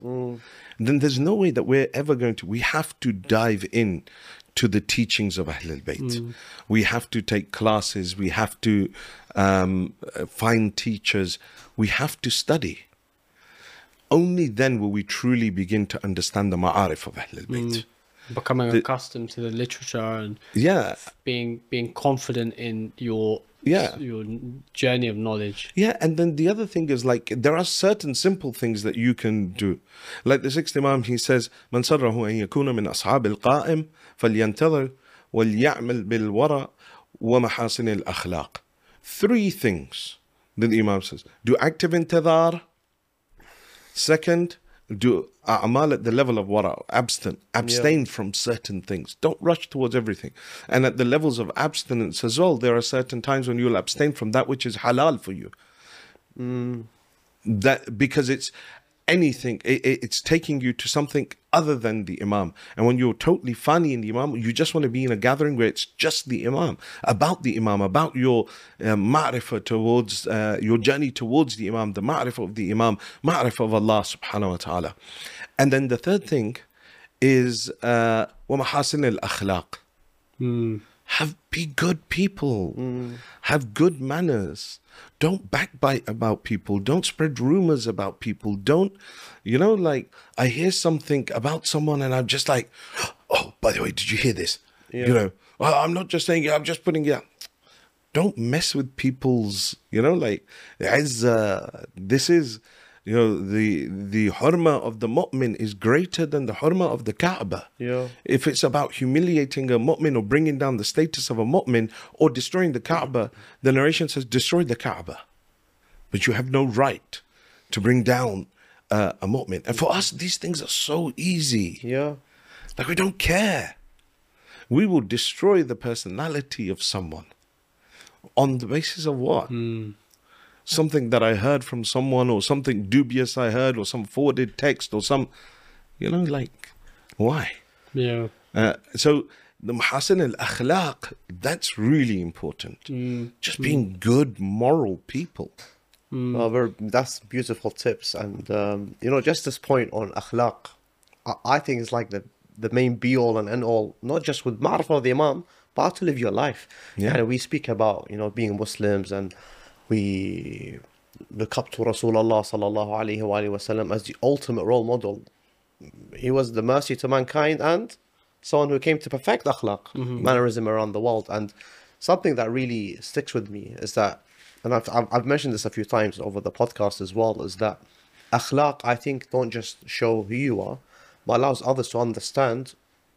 then there's no way that we're ever going to. We have to dive in to the teachings of Ahl al-Bayt. We have to take classes. We have to find teachers. We have to study. Only then will we truly begin to understand the ma'arif of Ahl al-Bayt. Becoming accustomed to the literature and being confident in your journey of knowledge. Yeah, and then the other thing is, like, there are certain simple things that you can do. Like the sixth Imam, he says, "Man sarrahu an yakuna min ashab al-qa'im falyantadhir waly'amal bil wara wa mahasin al-akhlaq." 3 things that the Imam says: do active intidhar. Second, do a'mal at the level of wara, abstain from certain things. Don't rush towards everything. And at the levels of abstinence as well, there are certain times when you'll abstain from that which is halal for you. That because it's anything, it's taking you to something other than the Imam. And when you're totally fani in the Imam, you just want to be in a gathering where it's just the Imam, about your ma'rifah towards, your journey towards the Imam, the ma'rifah of the Imam, ma'rifah of Allah subhanahu wa ta'ala. And then the third thing is wa mahasin al-akhlaq. Be good people. Have good manners. Don't backbite about people. Don't spread rumors about people. Don't, like, I hear something about someone and I'm just like, oh, by the way, did you hear this? Well, I'm not just saying it, I'm just putting it out. Don't mess with people's, like, this is, the hurma of the mu'min is greater than the hurma of the Kaaba. If it's about humiliating a mu'min or bringing down the status of a mu'min or destroying the Kaaba, the narration says destroy the Kaaba. But you have no right to bring down a mu'min. And for us, these things are so easy. Like, we don't care. We will destroy the personality of someone on the basis of what? Something that I heard from someone, or something dubious I heard, or some forwarded text, or some, like, why? So the mahasin al-akhlaq, that's really important. Just being good, moral people. That's beautiful tips. And, just this point on akhlaq, I think it's like the main be-all and end-all, not just with ma'rifah of the Imam, but how to live your life. And we speak about, being Muslims, and we look up to Rasulullah sallallahu alaihi wasallam as the ultimate role model. He was the mercy to mankind and someone who came to perfect akhlaq, mannerism around the world. And something that really sticks with me is that, and I've mentioned this a few times over the podcast as well, is that akhlaq, I think, don't just show who you are, but allows others to understand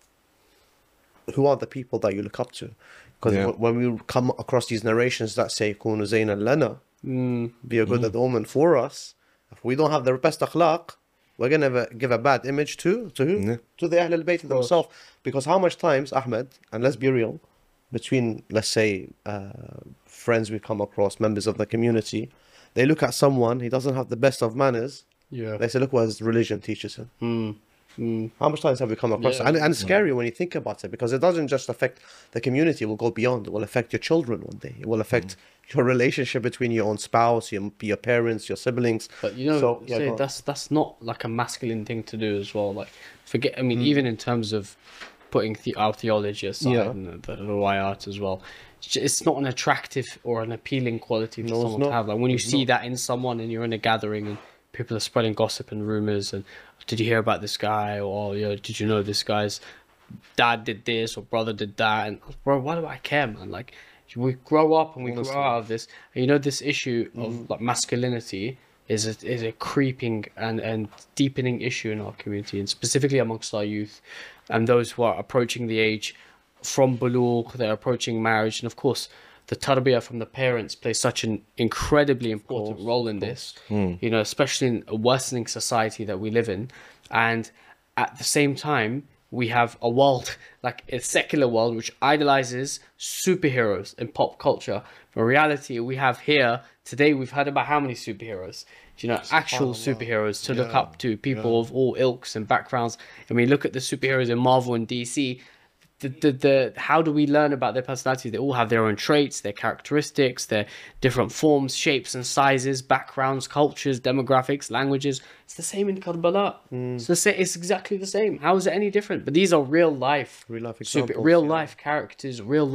who are the people that you look up to. Because when we come across these narrations that say, Kunu zaynan lana, be a good omen for us, if we don't have the best akhlaq, we're going to give a bad image to who? To the Ahl al-Bayt themselves. Because how much times, Ahmed, and let's be real, between, let's say, friends we come across, members of the community, they look at someone, he doesn't have the best of manners, they say, look what his religion teaches him. How much times have we come across that? And it's scary when you think about it, because it doesn't just affect the community, it will go beyond. It will affect your children one day. It will affect your relationship between your own spouse, your parents, your siblings. But that's not like a masculine thing to do as well. Like, even in terms of putting our theology aside and the riwayat as well, it's not an attractive or an appealing quality for someone to have. Like, when you see that in someone and you're in a gathering and people are spreading gossip and rumors, and did you hear about this guy, or did you know this guy's dad did this or brother did that? And bro, why do I care, man? Like, we grow up and we grow out of this. And this issue of like masculinity is a creeping and deepening issue in our community, and specifically amongst our youth and those who are approaching the age from bulugh, they're approaching marriage, and of course the tarbiyah from the parents plays such an incredibly important role in this, especially in a worsening society that we live in. And at the same time, we have a world, like a secular world, which idolizes superheroes in pop culture. But in reality, we have here, today, we've heard about how many superheroes, actual superheroes to look up to, people of all ilks and backgrounds. I mean, look at the superheroes in Marvel and DC. how do we learn about their personalities? They all have their own traits, their characteristics, their different forms, shapes and sizes, backgrounds, cultures, demographics, languages. It's the same in Karbala. It's exactly the same. How is it any different? But these are real life Real life examples, real yeah. life characters, real